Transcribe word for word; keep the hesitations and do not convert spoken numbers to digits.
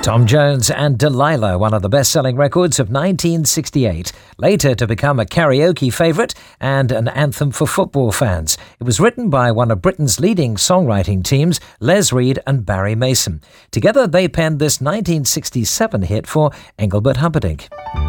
Tom Jones and Delilah, one of the best-selling records of nineteen sixty-eight, later to become a karaoke favourite and an anthem for football fans. It was written by one of Britain's leading songwriting teams, Les Reed and Barry Mason. Together they penned this nineteen sixty-seven hit for Engelbert Humperdinck.